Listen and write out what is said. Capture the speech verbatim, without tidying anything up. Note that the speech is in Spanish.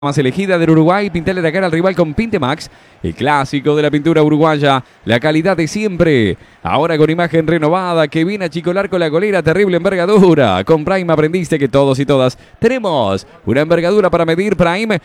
Más elegida del Uruguay, pintale la cara al rival con Pintemax, el clásico de la pintura uruguaya, la calidad de siempre. Ahora con imagen renovada que viene a chicolar con la golera, terrible envergadura. Con Prime aprendiste que todos y todas tenemos una envergadura para medir. Prime